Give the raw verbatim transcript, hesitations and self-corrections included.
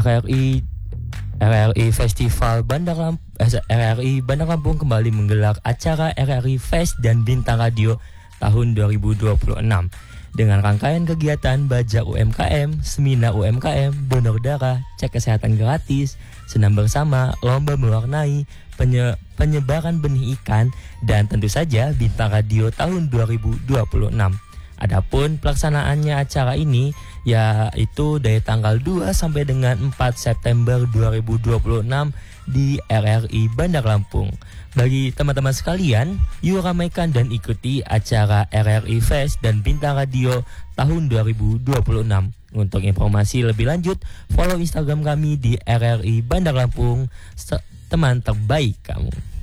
R R I R R I Festival Bandar Lampung R R I Bandar Lampung kembali menggelar acara R R I Fest dan Bintang Radio tahun dua ribu dua puluh enam dengan rangkaian kegiatan Bajak U M K M, Seminar U M K M, Donor Darah, Cek Kesehatan Gratis, Senam Bersama, Lomba Mewarnai, penye penyebaran benih ikan, dan tentu saja Bintang Radio tahun dua ribu dua puluh enam. Adapun pelaksanaannya acara ini yaitu dari tanggal dua sampai dengan empat September dua ribu dua puluh enam di R R I Bandar Lampung. Bagi teman-teman sekalian, yuk ramaikan dan ikuti acara R R I Fest dan Bintang Radio tahun dua ribu dua puluh enam. Untuk informasi lebih lanjut, follow Instagram kami di R R I Bandar Lampung, teman terbaik kamu.